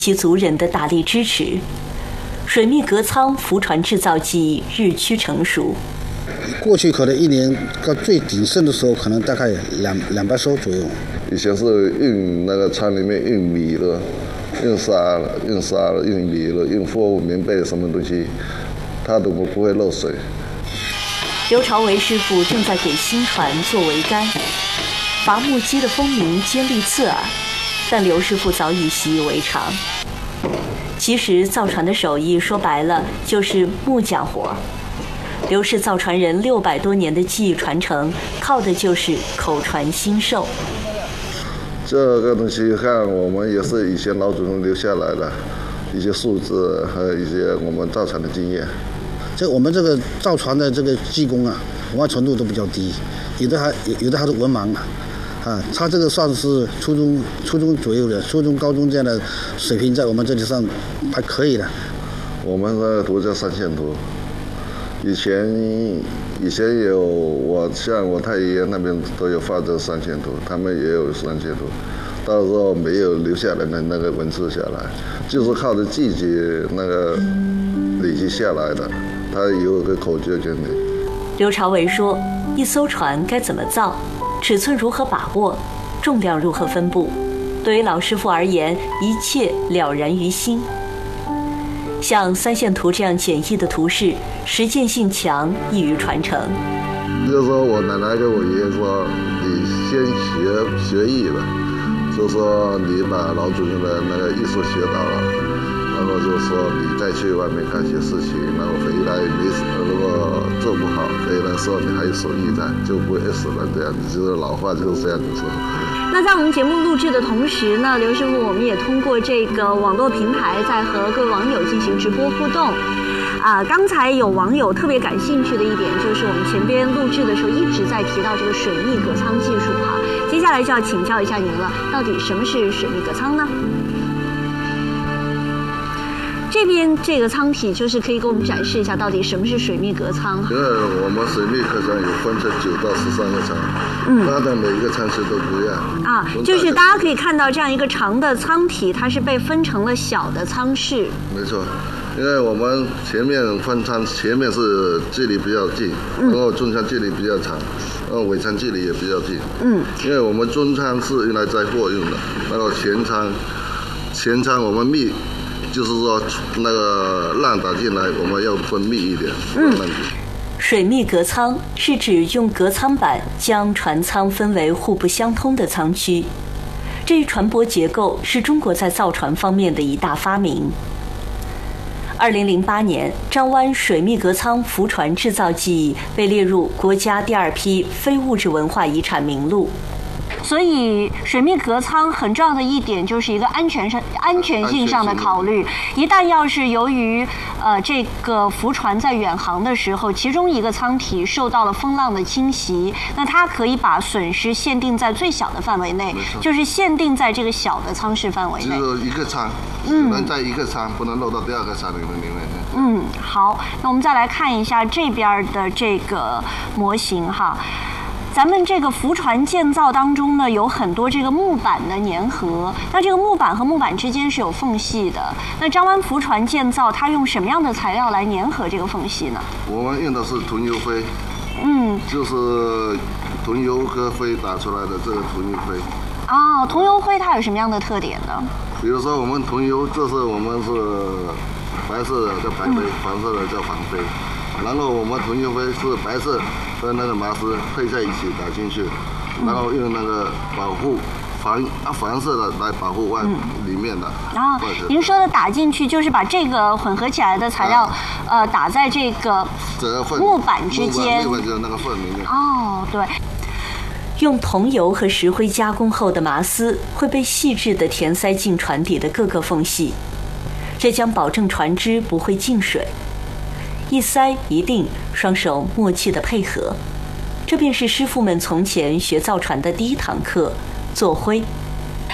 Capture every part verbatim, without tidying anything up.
其族人的大力支持，水密隔舱浮船制造技艺日趋成熟。 过去可能一年到最鼎盛的时候，可能大概两两百艘左右。 以前是运那个厂里面运米的，运沙了，运沙了，运米了，运货物、棉被什么东西，它都不不会漏水。 刘朝维师傅正在给新船做桅杆，伐木机的风鸣尖利刺耳，但刘师傅早已习以为常。其实造船的手艺说白了就是木匠活。刘氏造船人六百多年的技艺传承，靠的就是口传心授。 这个东西看我们也是以前老祖宗留下来的一些数字，还有一些我们造船的经验。 这我们这个造船的这个技工啊，文化程度都比较低，有的还有有的还是文盲啊，啊，他这个算是初中初中左右的，初中高中这样的水平，在我们这里上还可以的。 我们的图叫三线图，以前以前有我像我太爷爷那边都有画这三线图，他们也有三线图，到时候没有留下来的那个文字下来，就是靠着季节那个累积下来的。他有个口诀给你。 刘朝维说，一艘船该怎么造，尺寸如何把握，重量如何分布，对于老师傅而言，一切了然于心。像三线图这样简易的图示，实践性强，易于传承。 就是说我奶奶跟我爷爷说，你先学学艺吧，就说你把老祖宗的那个艺术学到了，然后就说你再去外面干些事情，然后回来没如果做不好，回来说你还有手艺在，就不会死了。这样子就是老话就是这样子说。 那在我们节目录制的同时呢，刘师傅我们也通过这个网络平台在和各位网友进行直播互动。啊，刚才有网友特别感兴趣的一点就是我们前边录制的时候一直在提到这个水密隔舱技术哈，接下来就要请教一下您了，到底什么是水密隔舱呢？这边这个舱体就是可以给我们展示一下到底什么是水密隔舱。 因为我们水密隔舱有分成九到十三个舱，嗯，它的每一个舱室都不一样啊，就是大家可以看到这样一个长的舱体，它是被分成了小的舱室。 没错，因为我们前面分舱，前面是距离比较近，然后中舱距离比较长，然后尾舱距离也比较近。嗯，因为我们中舱是用来载货用的，然后前舱前舱我们密。就是说，那个浪打进来，我们要分密一点。嗯， 水密隔舱是指用隔舱板将船舱分为互不相通的舱区。这一船舶结构是中国在造船方面的一大发明。二零零八年，张湾水密隔舱浮船制造技艺被列入国家第二批非物质文化遗产名录。 所以水密隔舱很重要的一点就是一个安全上、安全性上的考虑。一旦要是由于呃这个浮船在远航的时候，其中一个舱体受到了风浪的侵袭，那它可以把损失限定在最小的范围内，就是限定在这个小的舱室范围内。 只有一个舱，只能在一个舱，不能漏到第二个舱里面。 嗯，好，那我们再来看一下这边的这个模型哈。咱们这个浮船建造当中呢，有很多这个木板的粘合，那这个木板和木板之间是有缝隙的。那张湾浮船建造，它用什么样的材料来粘合这个缝隙呢？ 我们用的是桐油灰， 嗯， 就是桐油和灰打出来的这个桐油灰。 哦，桐油灰它有什么样的特点呢？ 比如说我们桐油，这是我们是白色的叫白灰，嗯、黄色的叫黄灰。然后我们桐油灰是白色和那个麻丝配在一起打进去，然后用那个保护防黄色的来保护外、嗯、里面的。 然后您说的打进去就是把这个混合起来的材料，啊、呃，打在这个木板之间， 木板就是那个缝里面。 哦，对。 用桐油和石灰加工后的麻丝会被细致地填塞进船底的各个缝隙，这将保证船只不会进水。一塞一定，双手默契的配合，这便是师傅们从前学造船的第一堂课——做灰。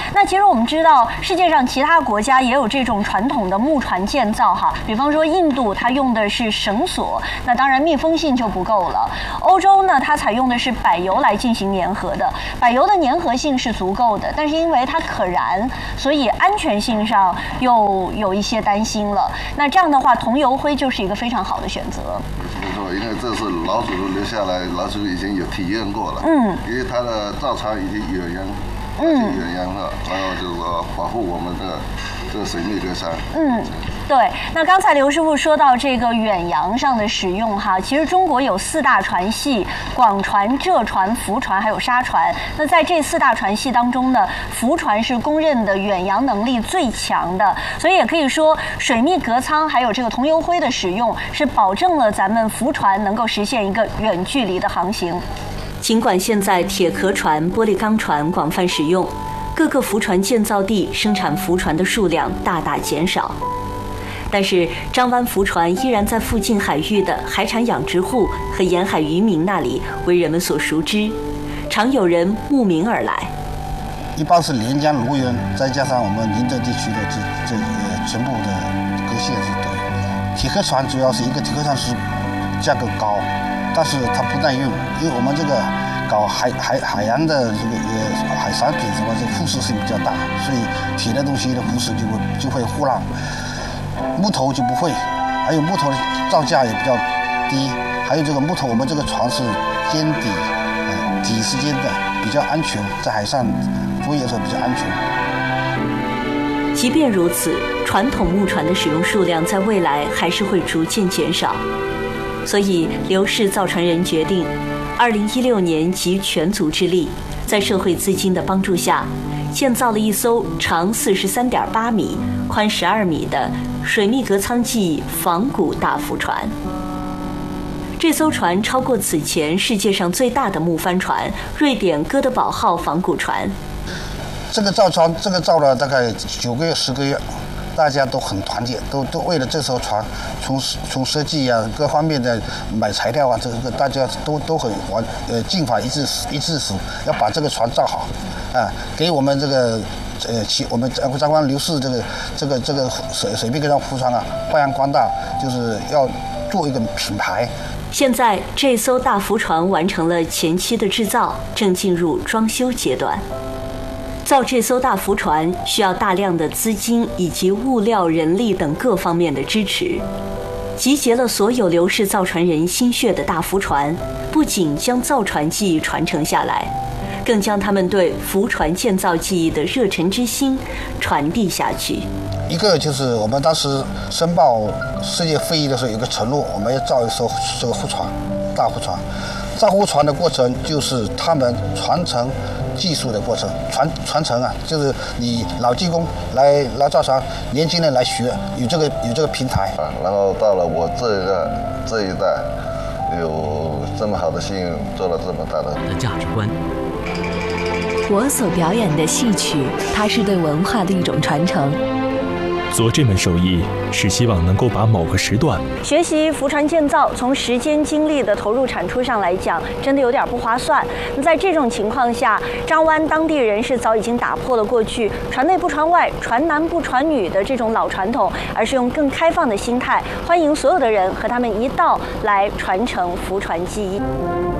那其实我们知道，世界上其他国家也有这种传统的木船建造哈，比方说印度，它用的是绳索，那当然密封性就不够了。欧洲呢，它采用的是柏油来进行粘合的，柏油的粘合性是足够的，但是因为它可燃，所以安全性上又有一些担心了。那这样的话，桐油灰就是一个非常好的选择。 没错，因为这是老祖宗留下来，老祖宗已经有体验过了。 嗯， 因为它的造船已经远洋， 嗯， 远洋了，然后就是说保护我们的这个水密格栅。 嗯。对，那刚才刘师傅说到这个远洋上的使用哈，其实中国有四大船系：广船、浙船、浮船还有沙船。那在这四大船系当中呢，浮船是公认的远洋能力最强的，所以也可以说水密隔舱还有这个桐油灰的使用，是保证了咱们浮船能够实现一个远距离的航行。 尽管现在铁壳船、玻璃钢船广泛使用，各个浮船建造地生产浮船的数量大大减少。但是张湾浮船依然在附近海域的海产养殖户和沿海渔民那里为人们所熟知，常有人慕名而来。 一般是连江罗源，再加上我们宁德地区的这这呃全部的各县市都有。铁壳船主要是一个铁壳船是价格高，但是它不耐用，因为我们这个搞海海海洋的这个呃海产品什么，这个腐蚀性比较大，所以铁的东西的腐蚀就会就会腐烂。木头就不会，还有木头的造价也比较低，还有这个木头，我们这个船是尖底，呃，底是尖的，比较安全，在海上作业的时候比较安全。 即便如此，传统木船的使用数量在未来还是会逐渐减少，所以刘氏造船人决定，二零一六年集全族之力，在社会资金的帮助下，建造了一艘长四十三点八米、宽十二米的水密隔舱级仿古大浮船。这艘船超过此前世界上最大的木帆船——瑞典哥德堡号仿古船。 这个造船，这个造了大概九个月、十个月，大家都很团结，都都为了这艘船，从从设计啊各方面的买材料啊，这个大家都都很完呃尽法一致一致死，要把这个船造好，啊，给我们这个。呃，其我们张湾刘氏这个这个这个水水密隔舱浮船啊，发扬光大，就是要做一个品牌。 现在这艘大浮船完成了前期的制造，正进入装修阶段。造这艘大浮船需要大量的资金以及物料、人力等各方面的支持。集结了所有刘氏造船人心血的大浮船，不仅将造船技艺传承下来，更将他们对浮船建造技艺的热忱之心传递下去。 一个就是我们当时申报世界非遗的时候有个承诺，我们要造一艘这个浮船，大浮船。造浮船的过程就是他们传承技术的过程，传传承啊，就是你老技工来来造船，年轻人来学，有这个有这个平台啊。然后到了我这一代这一代，有这么好的幸运，做了这么大的价值观。 我所表演的戏曲，它是对文化的一种传承。 做这门手艺是希望能够把某个时段学习浮船建造，从时间精力的投入产出上来讲，真的有点不划算。那在这种情况下，张湾当地人是早已经打破了过去船内不船外、船男不船女的这种老传统，而是用更开放的心态，欢迎所有的人和他们一道来传承浮船技艺。